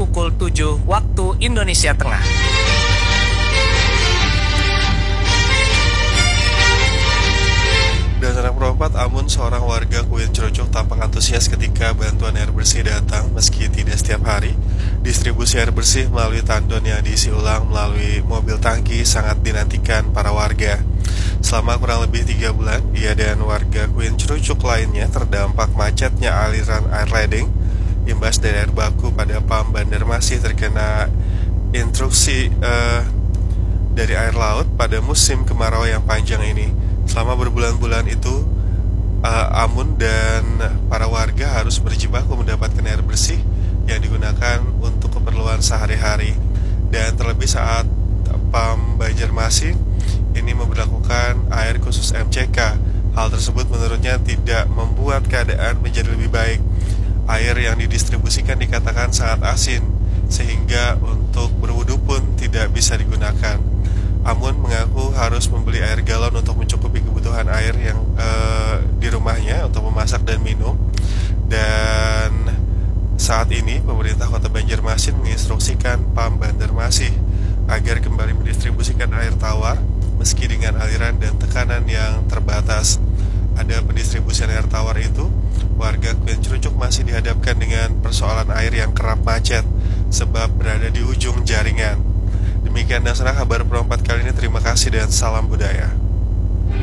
pukul 7 waktu Indonesia Tengah. Dan anak perempat, Amun, seorang warga Kuil Cerucuk, tampak antusias ketika bantuan air bersih datang meski tidak setiap hari. Distribusi air bersih melalui tandon yang diisi ulang melalui mobil tangki sangat dinantikan para warga. Selama kurang lebih 3 bulan, ia dan warga Kuil Cerucuk lainnya terdampak macetnya aliran air ledeng imbas dari air baku pada pam Banjarmasin terkena intrusi dari air laut pada musim kemarau yang panjang ini. Selama berbulan-bulan itu, Amun dan para warga harus berjibaku mendapatkan air bersih yang digunakan untuk keperluan sehari-hari. Dan terlebih saat pam Banjarmasin ini memberlakukan air khusus MCK. Hal tersebut menurutnya tidak membuat keadaan menjadi lebih baik. Air yang didistribusikan dikatakan sangat asin, sehingga untuk berwudu pun tidak bisa digunakan. Amun mengaku harus membeli air galon untuk mencukupi kebutuhan air yang di rumahnya untuk memasak dan minum. Dan saat ini pemerintah Kota Banjarmasin menginstruksikan PAM Banjarmasin agar kembali mendistribusikan air tawar meski dengan aliran dan tekanan yang terbatas. Ada pendistribusian air tawar itu, warga Kuil Cerucuk masih dihadapkan dengan persoalan air yang kerap macet sebab berada di ujung jaringan. Demikian Nasrah kabar perempat kali ini. Terima kasih dan salam budaya.